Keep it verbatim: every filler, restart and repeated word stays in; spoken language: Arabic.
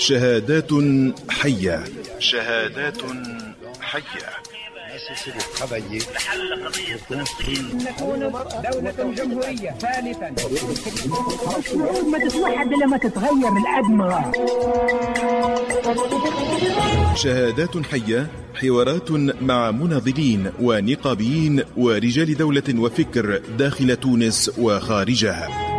شهادات حية. شهادات حية. نكون دولة جمهورية ثالثا. الشعوب ما تتوحد إلا ما تتغير الأدمغة. شهادات حية، حوارات مع مناضلين ونقابيين ورجال دولة وفكر داخل تونس وخارجها.